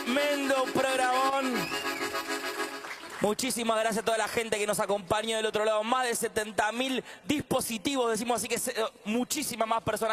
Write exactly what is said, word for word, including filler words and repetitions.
Tremendo programón. Muchísimas gracias a toda la gente que nos acompañó del otro lado. Más de setenta mil dispositivos, decimos así que muchísimas más personas.